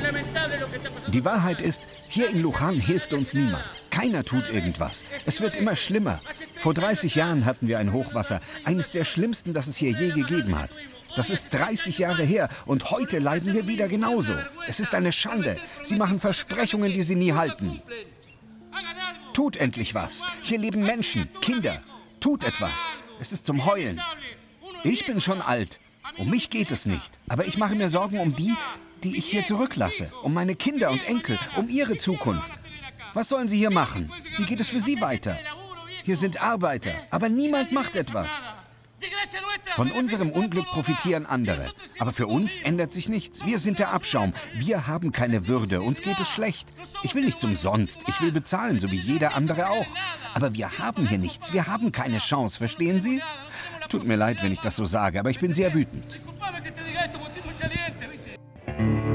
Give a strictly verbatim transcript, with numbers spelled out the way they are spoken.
Die Wahrheit ist, hier in Lujan hilft uns niemand. Keiner tut irgendwas. Es wird immer schlimmer. Vor dreißig Jahren hatten wir ein Hochwasser, eines der schlimmsten, das es hier je gegeben hat. Das ist dreißig Jahre her und heute leiden wir wieder genauso. Es ist eine Schande. Sie machen Versprechungen, die sie nie halten. Tut endlich was. Hier leben Menschen, Kinder. Tut etwas. Es ist zum Heulen. Ich bin schon alt. Um mich geht es nicht. Aber ich mache mir Sorgen um die, die ich hier zurücklasse. Um meine Kinder und Enkel, um ihre Zukunft. Was sollen sie hier machen? Wie geht es für sie weiter? Hier sind Arbeiter, aber niemand macht etwas. Von unserem Unglück profitieren andere. Aber für uns ändert sich nichts. Wir sind der Abschaum. Wir haben keine Würde. Uns geht es schlecht. Ich will nichts umsonst. Ich will bezahlen, so wie jeder andere auch. Aber wir haben hier nichts. Wir haben keine Chance. Verstehen Sie? Tut mir leid, wenn ich das so sage, aber ich bin sehr wütend.